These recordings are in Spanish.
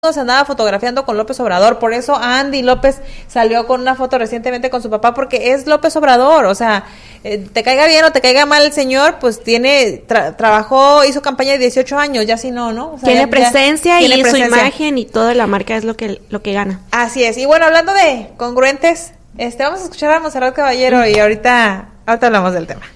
se andaba fotografiando con López Obrador, por eso Andy López salió con una foto recientemente con su papá, porque es López Obrador, o sea, te caiga bien o te caiga mal el señor, pues trabajó, hizo campaña de 18 años, ya si no, o sea, tiene presencia y su imagen y toda la marca es lo que gana. Así es, y bueno, hablando de congruentes, vamos a escuchar a Montserrat Caballero y ahorita hablamos del tema.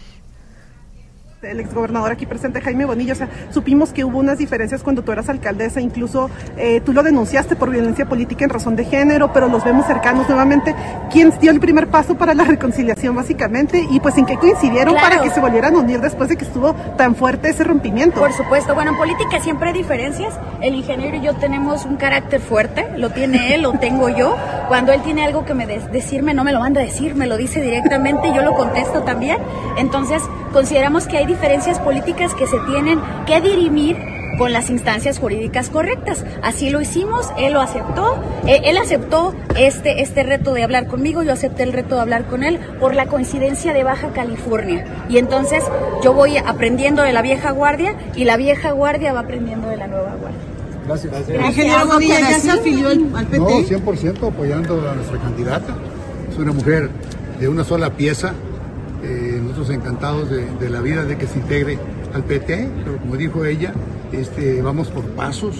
El exgobernador aquí presente, Jaime Bonilla, o sea, supimos que hubo unas diferencias cuando tú eras alcaldesa, incluso tú lo denunciaste por violencia política en razón de género, pero los vemos cercanos nuevamente. ¿Quién dio el primer paso para la reconciliación, básicamente? Y pues, ¿en qué coincidieron para que se volvieran a unir después de que estuvo tan fuerte ese rompimiento? Por supuesto, bueno, en política siempre hay diferencias. El ingeniero y yo tenemos un carácter fuerte, lo tiene él, lo tengo yo. Cuando él tiene algo que decirme, no me lo manda a decir, me lo dice directamente, yo lo contesto también. Entonces, consideramos que hay diferencias políticas que se tienen que dirimir con las instancias jurídicas correctas. Así lo hicimos, él lo aceptó, él aceptó este reto de hablar conmigo, yo acepté el reto de hablar con él por la coincidencia de Baja California. Y entonces yo voy aprendiendo de la vieja guardia y la vieja guardia va aprendiendo de la nueva guardia. Gracias. Ingeniero Bonilla, ¿ya se afilió al PT? No, 100% apoyando a nuestra candidata. Es una mujer de una sola pieza. Nosotros encantados de la vida de que se integre al PT, pero como dijo ella, vamos por pasos,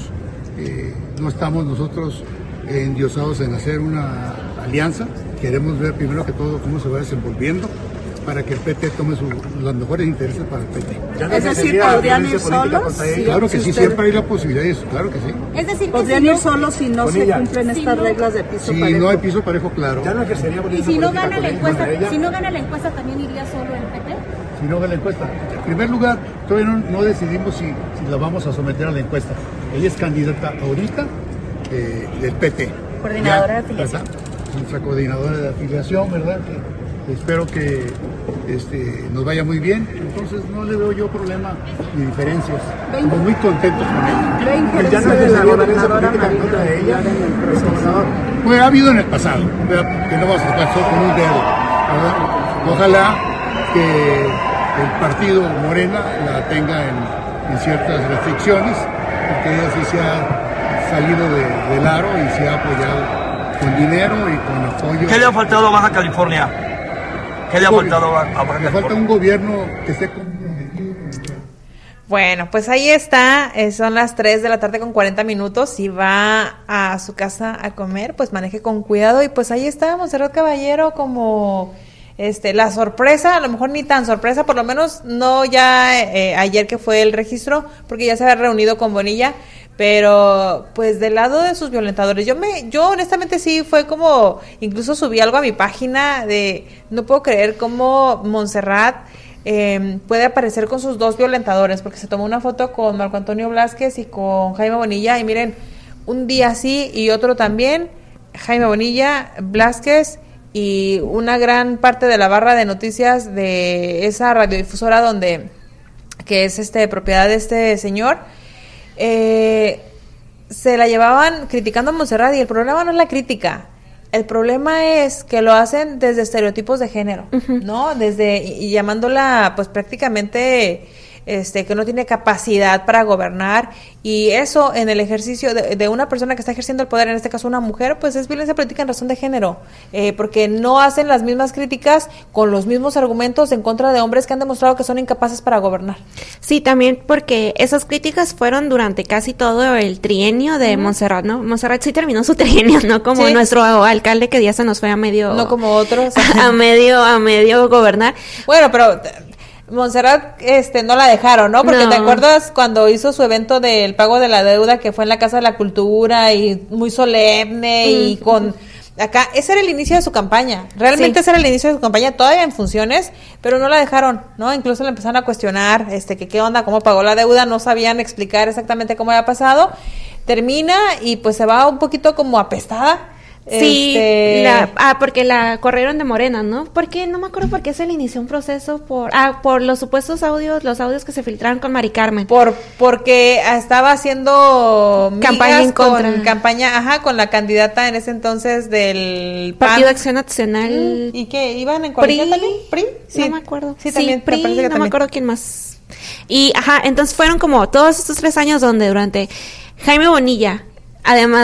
no estamos nosotros endiosados en hacer una alianza, queremos ver primero que todo cómo se va desenvolviendo para que el PT tome los mejores intereses para el PT. Es decir, ¿podrían ir solos? Claro que sí, siempre hay la posibilidad de eso, claro que sí. Es decir, ¿podrían ir solos si no se cumplen estas reglas de piso parejo? Si no hay piso parejo, claro. Ya no ejercería y si no gana la encuesta, ¿también iría solo el PT? Si no gana la encuesta. En primer lugar, todavía no decidimos si la vamos a someter a la encuesta. Ella es candidata ahorita del PT. Coordinadora de afiliación. ¿Verdad? Nuestra coordinadora de afiliación, ¿verdad? Espero que nos vaya muy bien, entonces no le veo yo problema ni diferencias. Estamos muy contentos con ella. ¿Ya no es la gobernadora en contra de ella? Pues ha habido en el pasado, que no vamos a estar solo con un dedo, ¿verdad? Ojalá que el partido Morena la tenga en ciertas restricciones, porque ella sí se ha salido del aro y se ha apoyado con dinero y con apoyo. ¿Qué le ha faltado a Baja California? ¿Qué le ha faltado a Baja California? Le falta un gobierno que esté comprometido. Bueno, pues ahí está, son las 3 de la tarde con 40 minutos, si va a su casa a comer, pues maneje con cuidado, y pues ahí está Montserrat Caballero como la sorpresa, a lo mejor ni tan sorpresa, por lo menos no ya ayer que fue el registro, porque ya se había reunido con Bonilla, pero pues del lado de sus violentadores, yo honestamente sí fue como, incluso subí algo a mi página no puedo creer cómo Montserrat puede aparecer con sus dos violentadores, porque se tomó una foto con Marco Antonio Blázquez y con Jaime Bonilla, y miren, un día sí y otro también, Jaime Bonilla, Blázquez y una gran parte de la barra de noticias de esa radiodifusora que es propiedad de este señor, se la llevaban criticando a Montserrat, y el problema no es la crítica, el problema es que lo hacen desde estereotipos de género, uh-huh. ¿no? Y llamándola pues prácticamente que no tiene capacidad para gobernar, y eso en el ejercicio de una persona que está ejerciendo el poder, en este caso una mujer, pues es violencia política en razón de género, porque no hacen las mismas críticas con los mismos argumentos en contra de hombres que han demostrado que son incapaces para gobernar. Sí, también porque esas críticas fueron durante casi todo el trienio de Montserrat, ¿no? Montserrat sí terminó su trienio, no como nuestro alcalde que ya se nos fue a medio... No como otros. a medio gobernar. Bueno, pero... Montserrat no la dejaron, ¿no? Porque ¿te acuerdas cuando hizo su evento del pago de la deuda, que fue en la Casa de la Cultura y muy solemne y con... Acá, ese era el inicio de su campaña, realmente ese era el inicio de su campaña, todavía en funciones, pero no la dejaron, ¿no? Incluso le empezaron a cuestionar, que qué onda, cómo pagó la deuda, no sabían explicar exactamente cómo había pasado, termina y pues se va un poquito como apestada. Sí, porque la corrieron de Morena, ¿no? Porque no me acuerdo por qué se le inició un proceso por los supuestos audios, los audios que se filtraron con Mari Carmen. Porque estaba haciendo campaña en contra. Con la candidata en ese entonces del Partido de Acción Nacional. ¿Y qué? ¿Iban en coalición también? ¿PRI? Sí. No me acuerdo. Sí, también. PRI, me no me acuerdo quién más. Y, entonces fueron como todos estos 3 años donde durante Jaime Bonilla Además